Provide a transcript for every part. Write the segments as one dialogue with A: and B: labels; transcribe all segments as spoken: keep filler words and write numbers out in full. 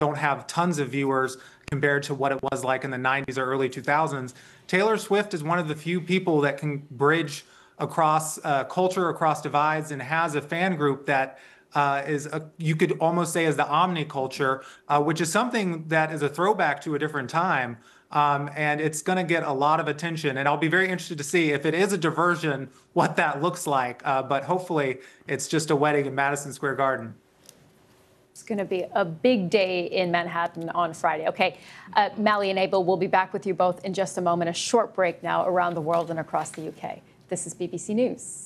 A: don't have tons of viewers compared to what it was like in the nineties or early two thousands. Taylor Swift is one of the few people that can bridge across uh, culture, across divides, and has a fan group that uh, is, a, you could almost say, is the omniculture, uh, which is something that is a throwback to a different time. Um, and it's going to get a lot of attention. And I'll be very interested to see if it is a diversion, what that looks like. Uh, but hopefully it's just a wedding in Madison Square Garden.
B: It's going to be a big day in Manhattan on Friday. Okay, uh, Mally and Abel, we'll be back with you both in just a moment. A short break now around the world and across the U K. This is B B C News.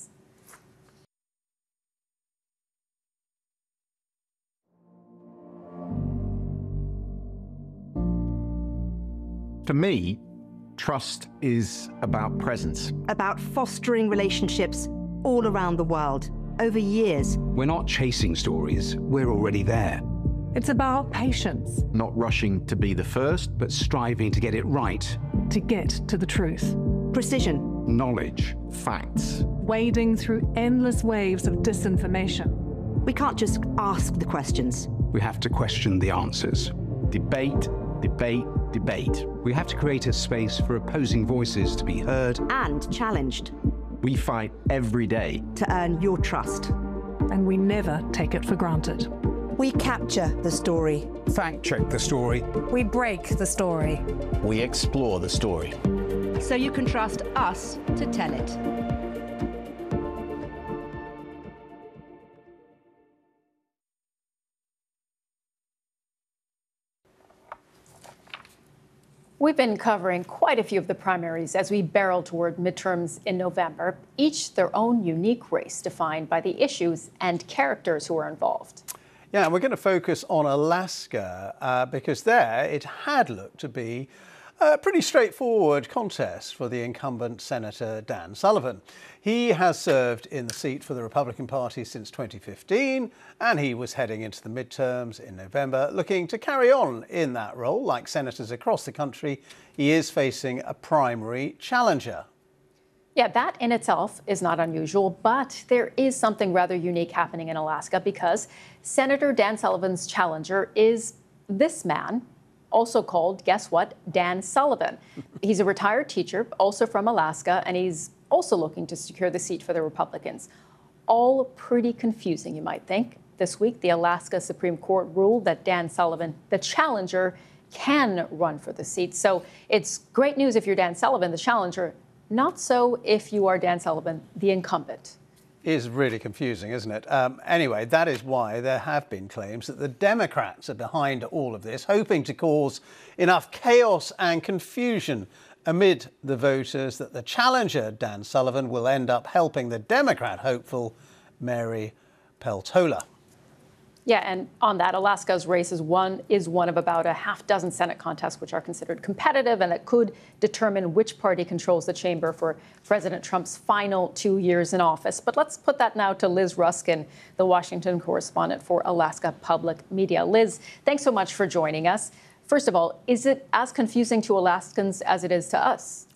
C: For me, trust is about presence.
D: About fostering relationships all around the world, over years.
C: We're not chasing stories, we're already there.
E: It's about patience.
C: Not rushing to be the first, but striving to get it right.
E: To get to the truth.
D: Precision.
C: Knowledge, facts.
E: Wading through endless waves of disinformation.
D: We can't just ask the questions.
C: We have to question the answers. Debate, debate, debate. We have to create a space for opposing voices to be heard
D: and challenged.
C: We fight every day
D: to earn your trust.
E: And we never take it for granted.
D: We capture the story.
C: Fact check the story.
E: We break the story.
F: We explore the story.
D: So you can trust us to tell it.
B: We've been covering quite a few of the primaries as we barrel toward midterms in November, each their own unique race defined by the issues and characters who are involved.
G: Yeah, we're going to focus on Alaska uh, because there it had looked to be a pretty straightforward contest for the incumbent Senator Dan Sullivan. He has served in the seat for the Republican Party since twenty fifteen, and he was heading into the midterms in November, looking to carry on in that role. Like senators across the country, he is facing a primary challenger.
B: Yeah, that in itself is not unusual, but there is something rather unique happening in Alaska because Senator Dan Sullivan's challenger is this man, also called, guess what, Dan Sullivan. He's a retired teacher, also from Alaska, and he's also looking to secure the seat for the Republicans. All pretty confusing, you might think. This week, the Alaska Supreme Court ruled that Dan Sullivan, the challenger, can run for the seat. So it's great news if you're Dan Sullivan, the challenger. Not so if you are Dan Sullivan, the incumbent.
G: Is really confusing, isn't it? Um, anyway, that is why there have been claims that the Democrats are behind all of this, hoping to cause enough chaos and confusion amid the voters that the challenger, Dan Sullivan, will end up helping the Democrat hopeful Mary Peltola.
B: Yeah, and on that, Alaska's race is one, is one of about a half dozen Senate contests which are considered competitive and that could determine which party controls the chamber for President Trump's final two years in office. But let's put that now to Liz Ruskin, the Washington correspondent for Alaska Public Media. Liz, thanks so much for joining us. First of all, is it as confusing to Alaskans as it is to us?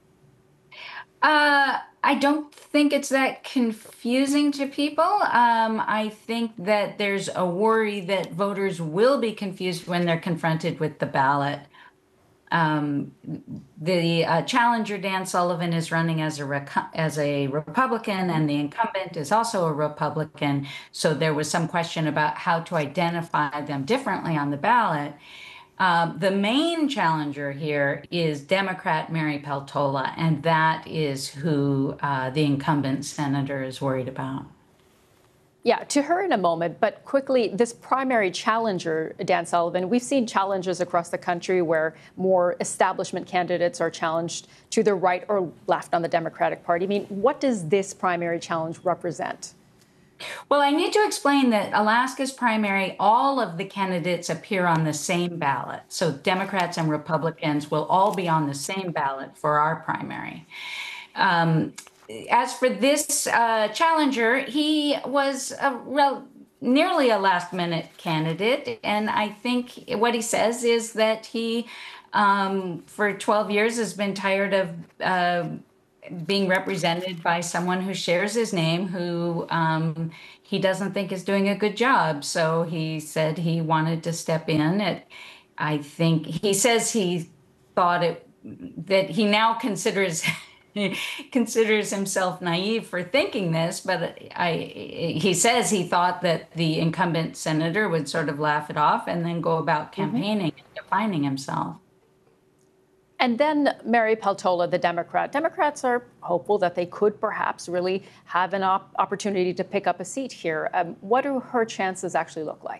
H: Uh, I don't think it's that confusing to people. Um, I think that there's a worry that voters will be confused when they're confronted with the ballot. Um, the uh, challenger, Dan Sullivan, is running as a rec- as a Republican, and the incumbent is also a Republican. So there was some question about how to identify them differently on the ballot. Um, the main challenger here is Democrat Mary Peltola, and that is who uh, the incumbent senator is worried about.
B: Yeah, to her in a moment, but quickly, this primary challenger, Dan Sullivan, we've seen challenges across the country where more establishment candidates are challenged to the right or left on the Democratic Party. I mean, what does this primary challenge represent?
H: Well, I need to explain that Alaska's primary, all of the candidates appear on the same ballot. So Democrats and Republicans will all be on the same ballot for our primary. Um, as for this uh, challenger, he was a rel- nearly a last-minute candidate. And I think what he says is that he, um, for twelve years, has been tired of uh, being represented by someone who shares his name, who um, he doesn't think is doing a good job. So he said he wanted to step in. It, I think he says he thought it, that he now considers considers himself naive for thinking this, but I, he says he thought that the incumbent senator would sort of laugh it off and then go about campaigning and defining himself.
B: And then Mary Peltola, the Democrat. Democrats are hopeful that they could perhaps really have an op- opportunity to pick up a seat here. Um, what do her chances actually look like?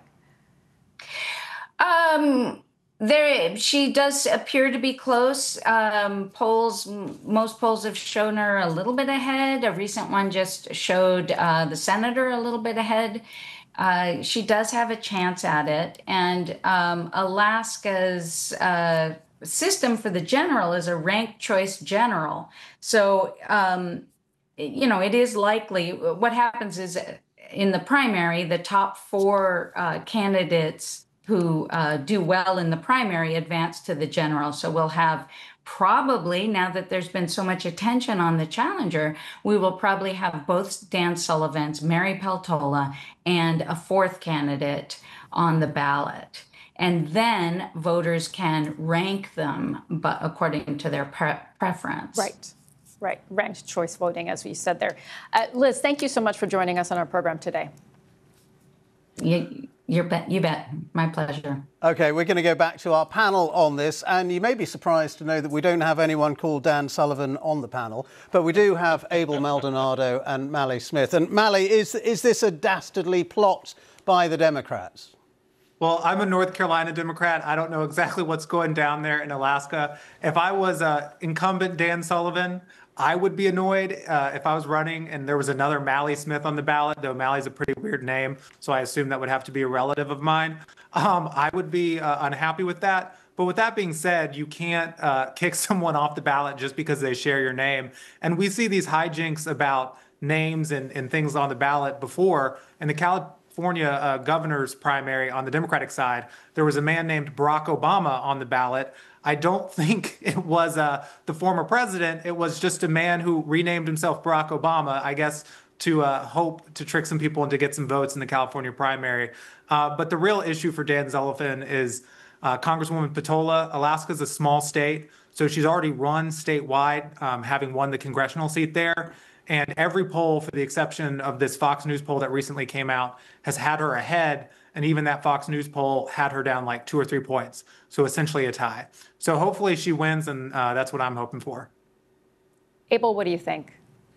H: Um, there, she does appear to be close. Um, polls, most polls have shown her a little bit ahead. A recent one just showed uh, the senator a little bit ahead. Uh, she does have a chance at it. And um, Alaska's uh, system for the general is a ranked choice general. So, um, you know, it is likely what happens is in the primary, the top four uh, candidates who uh, do well in the primary advance to the general. So we'll have probably, now that there's been so much attention on the challenger, we will probably have both Dan Sullivan's, Mary Peltola, and a fourth candidate on the ballot. And then voters can rank them, but according to their pre- preference.
B: Right, right. Ranked choice voting, as we said there. Uh, Liz, thank you so much for joining us on our program today.
H: You, you're bet, you bet. My pleasure.
G: OK, we're going to go back to our panel on this. And you may be surprised to know that we don't have anyone called Dan Sullivan on the panel, but we do have Abel Maldonado and Mally Smith. And Mally, is, is this a dastardly plot by the Democrats?
A: Well, I'm a North Carolina Democrat. I don't know exactly what's going down there in Alaska. If I was uh, incumbent Dan Sullivan, I would be annoyed uh, if I was running and there was another Mally Smith on the ballot, though Mally's a pretty weird name, so I assume that would have to be a relative of mine. Um, I would be uh, unhappy with that. But with that being said, you can't uh, kick someone off the ballot just because they share your name. And we see these hijinks about names and, and things on the ballot before. In the California uh, governor's primary on the Democratic side, there was a man named Barack Obama on the ballot. I don't think it was uh, the former president. It was just a man who renamed himself Barack Obama, I guess, to uh, hope to trick some people and to get some votes in the California primary. Uh, but the real issue for Dan Sullivan is uh, Congresswoman Peltola. Alaska's a small state, so she's already run statewide, um, having won the congressional seat there. And every poll, for the exception of this Fox News poll that recently came out, has had her ahead. And even that Fox News poll had her down like two or three points. So essentially a tie. So hopefully she wins, and uh, that's what I'm hoping for.
B: Abel, what do you think?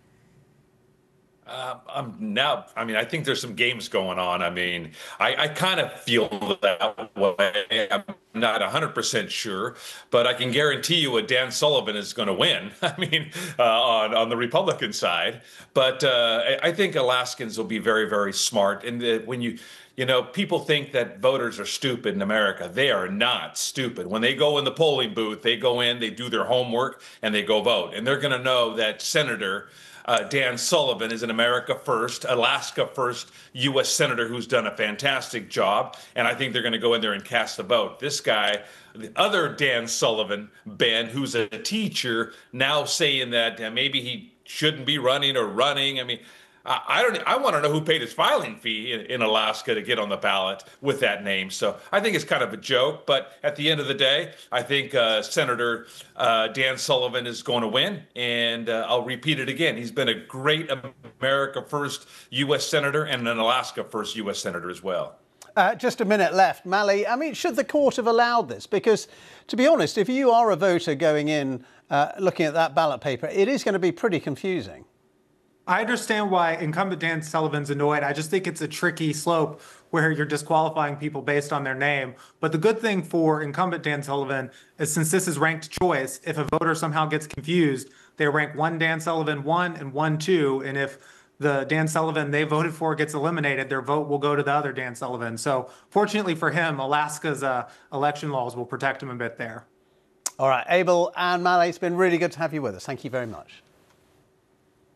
I: Uh, I'm now, I mean, I think there's some games going on. I mean, I, I kind of feel that way. I'm not one hundred percent sure, but I can guarantee you a Dan Sullivan is going to win. I mean, uh, on, on the Republican side. But uh, I, I think Alaskans will be very, very smart. And the, when you, you know, people think that voters are stupid in America. They are not stupid. When they go in the polling booth, they go in, they do their homework, and they go vote. And they're going to know that Senator Uh, Dan Sullivan is an America First, Alaska First U S Senator who's done a fantastic job. And I think they're going to go in there and cast the vote. This guy, the other Dan Sullivan, Ben, who's a teacher, now saying that uh, maybe he shouldn't be running or running. I mean, I, I don't. I want to know who paid his filing fee in, in Alaska to get on the ballot with that name. So I think it's kind of a joke. But at the end of the day, I think uh, Senator uh, Dan Sullivan is going to win. And uh, I'll repeat it again. He's been a great America First U S Senator and an Alaska First U S Senator as well.
G: Uh, just a minute left. Mally, I mean, should the court have allowed this? Because, to be honest, if you are a voter going in, uh, looking at that ballot paper, it is going to be pretty confusing.
A: I understand why incumbent Dan Sullivan's annoyed. I just think it's a tricky slope where you're disqualifying people based on their name. But the good thing for incumbent Dan Sullivan is, since this is ranked choice, if a voter somehow gets confused, they rank one Dan Sullivan one and one two. And if the Dan Sullivan they voted for gets eliminated, their vote will go to the other Dan Sullivan. So fortunately for him, Alaska's uh, election laws will protect him a bit there.
G: All right, Abel and Mally, it's been really good to have you with us. Thank you very much.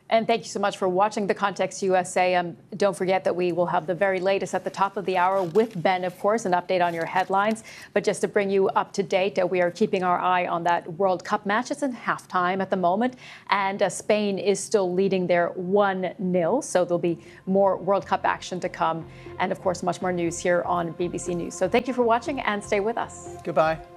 B: And thank you so much for watching The Context U S A. Um, don't forget that we will have the very latest at the top of the hour with Ben, of course, an update on your headlines. But just to bring you up to date, uh, we are keeping our eye on that World Cup match. It's in halftime at the moment, and uh, Spain is still leading there one nil. So there'll be more World Cup action to come, and of course, much more news here on B B C News. So thank you for watching, and stay with us.
G: Goodbye.